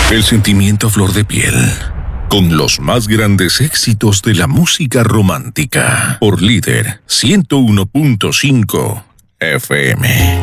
El sentimiento a flor de piel, con los más grandes éxitos de la música romántica, por Líder 101.5 FM.